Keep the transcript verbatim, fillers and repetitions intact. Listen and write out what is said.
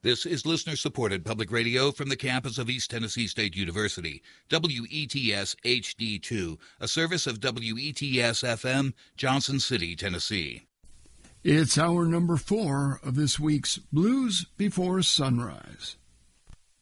This is listener-supported public radio from the campus of East Tennessee State University, W E T S H D two, a service of W E T S F M, Johnson City, Tennessee. It's hour number four of this week's Blues Before Sunrise.